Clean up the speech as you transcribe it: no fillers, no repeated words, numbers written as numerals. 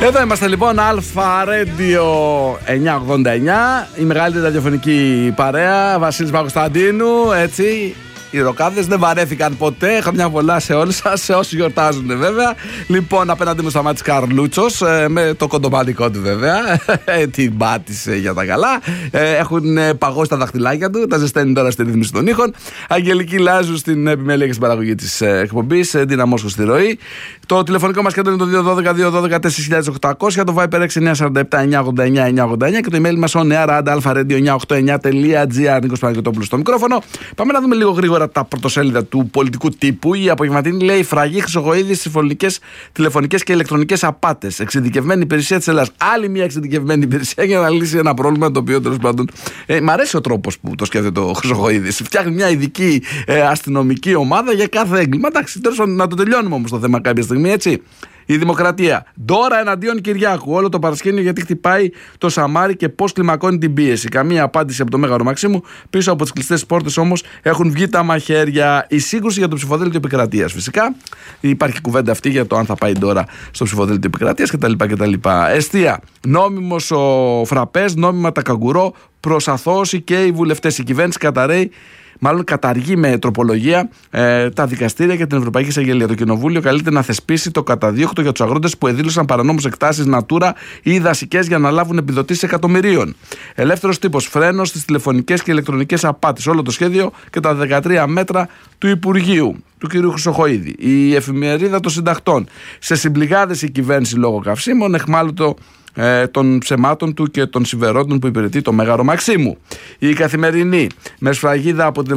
Εδώ είμαστε λοιπόν, Αλφα Radio 989, η μεγαλύτερη ραδιοφωνική παρέα, Βασίλης Παπακοσταντίνου, έτσι. Οι ροκάδες δεν βαρέθηκαν ποτέ. Χαμιά πολλά σε όλους σας, σε όσοι γιορτάζουν βέβαια. Λοιπόν, απέναντι μου Σταμάτης Καρλούτσος, με το κοντομάτικό του βέβαια. Την πάτησε για τα καλά. Έχουν παγώσει τα δαχτυλάκια του, τα ζεσταίνει τώρα στη ρύθμιση των ήχων. Αγγελική Λάζου στην επιμέλεια και στην παραγωγή της εκπομπής. Ντίνα Μόσχο στη ροή. Το τηλεφωνικό μας κέντρο είναι το 212-212-4800. Το Viper 6947-989-989 και το email μας oneair@alpha-radio989.gr. Νίκος Παναγιωτόπουλος στο μικρόφωνο. Πάμε να δούμε λίγο γρήγορα τα πρωτοσέλιδα του πολιτικού τύπου. Η Απογευματινή λέει: Φραγή Χρυσοχοΐδη στις τηλεφωνικές και ηλεκτρονικές απάτες. Εξειδικευμένη υπηρεσία της Ελλάδας. Άλλη μια εξειδικευμένη υπηρεσία για να λύσει ένα πρόβλημα το οποίο τέλος πάντων. Μ' αρέσει ο τρόπος που το σκέφτεται ο Χρυσοχοΐδης. Φτιάχνει μια ειδική αστυνομική ομάδα για κάθε έγκλημα. Εντάξει, τέλος πάντων να το τελειώνουμε όμως το θέμα κάποια στιγμή, έτσι. Η Δημοκρατία. Ντόρα εναντίον Κυριάκου. Όλο το παρασκήνιο γιατί χτυπάει το Σαμάρι και πώς κλιμακώνει την πίεση. Καμία απάντηση από το Μέγαρο Μαξίμου. Πίσω από τις κλειστές πόρτες όμως έχουν βγει τα μαχαίρια. Η σύγκρουση για το ψηφοδέλτιο επικρατείας. Φυσικά υπάρχει κουβέντα αυτή για το αν θα πάει Ντόρα στο ψηφοδέλτιο επικρατείας κτλ. Εστία. Νόμιμος ο Φραπές, νόμιμα τα καγκουρό. Προς αθώωση και οι βουλευτές. Η κυβέρνηση καταργεί με τροπολογία τα δικαστήρια και την Ευρωπαϊκή Εισαγγελία. Το Κοινοβούλιο καλείται να θεσπίσει το καταδίωκτο για τους αγρότες που εδήλωσαν παρανόμως εκτάσεις Natura ή δασικές για να λάβουν επιδοτήσεις εκατομμυρίων. Ελεύθερος τύπος. Φρένος στις τηλεφωνικές και ηλεκτρονικές απάτες. Όλο το σχέδιο και τα 13 μέτρα του Υπουργείου του κ. Χρυσοχοΐδη. Η εφημερίδα των συντακτών. Σε συμπληγάδες η κυβέρνηση λόγω καυσίμων, εχμάλωτο των ψεμάτων του και των συμφερόντων που υπηρετεί το Μέγαρο Μαξίμου. Η Καθημερινή. Με σφραγίδα από την